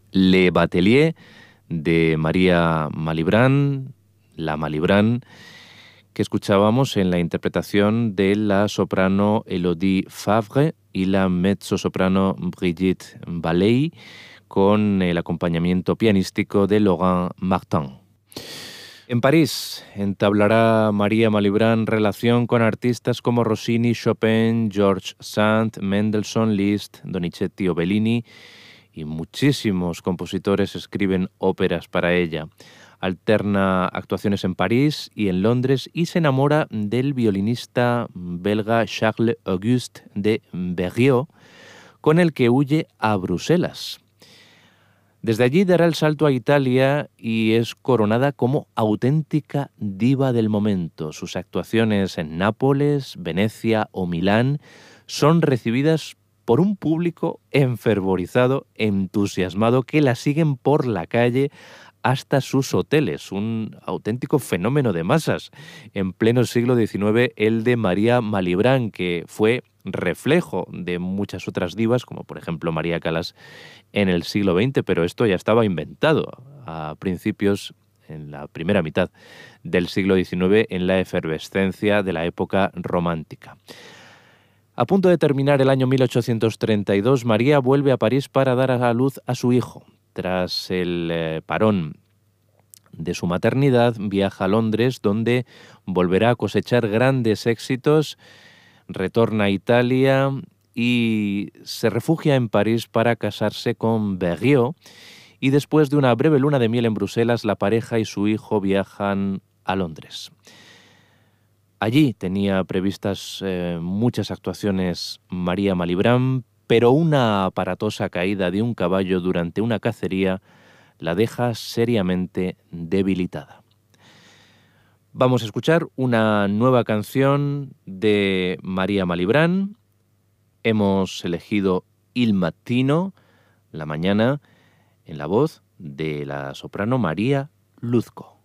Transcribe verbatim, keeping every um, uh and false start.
Le Batelier de María Malibran, la Malibran, que escuchábamos en la interpretación de la soprano Elodie Favre y la mezzosoprano Brigitte Balley, con el acompañamiento pianístico de Laurent Martin. En París entablará María Malibran relación con artistas como Rossini, Chopin, George Sand, Mendelssohn, Liszt, Donizetti o Bellini, y muchísimos compositores escriben óperas para ella. Alterna actuaciones en París y en Londres y se enamora del violinista belga Charles Auguste de Berriot, con el que huye a Bruselas. Desde allí dará el salto a Italia y es coronada como auténtica diva del momento. Sus actuaciones en Nápoles, Venecia o Milán son recibidas por un público enfervorizado, entusiasmado, que la siguen por la calle hasta sus hoteles, un auténtico fenómeno de masas. En pleno siglo diecinueve, el de María Malibran, que fue reflejo de muchas otras divas, como por ejemplo María Callas en el siglo veinte, pero esto ya estaba inventado a principios, en la primera mitad del siglo diecinueve, en la efervescencia de la época romántica. A punto de terminar el año mil ochocientos treinta y dos, María vuelve a París para dar a luz a su hijo. Tras el eh, parón de su maternidad, viaja a Londres, donde volverá a cosechar grandes éxitos, retorna a Italia y se refugia en París para casarse con Berriot, y después de una breve luna de miel en Bruselas, la pareja y su hijo viajan a Londres. Allí tenía previstas eh, muchas actuaciones María Malibran, pero una aparatosa caída de un caballo durante una cacería la deja seriamente debilitada. Vamos a escuchar una nueva canción de María Malibran. Hemos elegido Il Mattino, la mañana, en la voz de la soprano María Luzco.